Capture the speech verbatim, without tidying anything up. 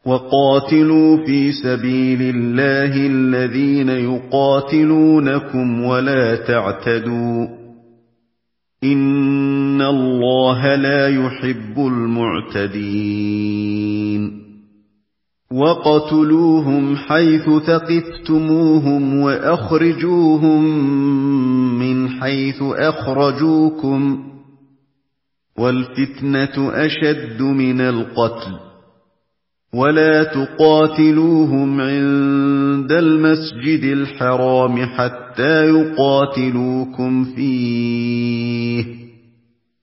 وقاتلوا في سبيل الله الذين يقاتلونكم ولا تعتدوا إن الله لا يحب المعتدين وقتلوهم حيث ثقفتموهم وأخرجوهم من حيث أخرجوكم والفتنة أشد من القتل ولا تقاتلوهم عند المسجد الحرام حتى يقاتلوكم فيه